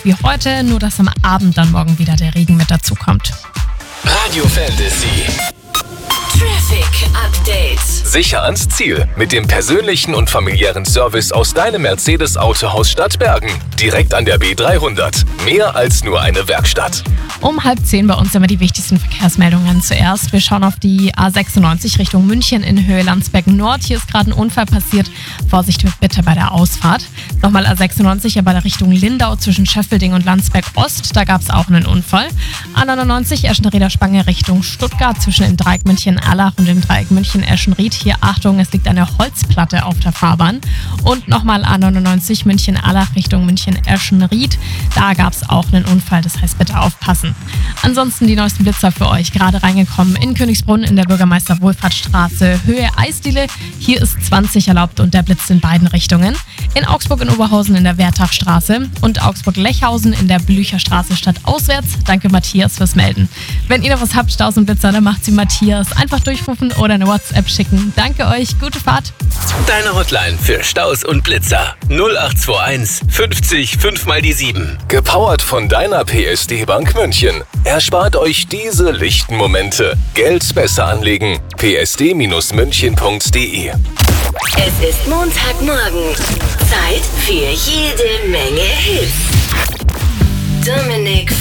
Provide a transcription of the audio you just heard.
sonnig wie heute, nur dass am Abend dann morgen wieder der Regen mit dazu kommt. Radio Fantasy. Traffic Update. Sicher ans Ziel mit dem persönlichen und familiären Service aus deinem Mercedes-Autohaus Stadtbergen. Direkt an der B300. Mehr als nur eine Werkstatt. Um 9:30 bei uns immer die wichtigsten Verkehrsmeldungen zuerst. Wir schauen auf die A96 Richtung München in Höhe Landsberg Nord. Hier ist gerade ein Unfall passiert. Vorsicht bitte bei der Ausfahrt. Nochmal A96 aber der Richtung Lindau zwischen Schöffelding und Landsberg Ost. Da gab es auch einen Unfall. A99 Eschenrieder Spange Richtung Stuttgart zwischen dem Dreieck München-Erlach und dem Dreieck München-Eschenried. Hier Achtung, es liegt eine Holzplatte auf der Fahrbahn. Und nochmal A99 München-Erlach Richtung München-Eschenried. Da gab es auch einen Unfall, das heißt bitte aufpassen. Ansonsten die neuesten Blitzer für euch, gerade reingekommen in Königsbrunn in der Bürgermeister-Wohlfahrtsstraße Höhe Eisdiele. Hier ist 20 erlaubt und der blitzt in beiden Richtungen. In Augsburg in Oberhausen in der Wertachstraße und Augsburg-Lechhausen in der Blücherstraße stadtauswärts. Danke Matthias fürs Melden. Wenn ihr noch was habt, Staus und Blitzer, dann macht sie Matthias. Einfach durchrufen oder eine WhatsApp schicken. Danke euch, gute Fahrt. Deine Hotline für Staus und Blitzer. 0821 50 5 mal die 7. Gepowert von deiner PSD-Bank München. Erspart euch diese lichten Momente. Geld besser anlegen. psd-münchen.de. Es ist Montagmorgen. Zeit für jede Menge Hits. Dominik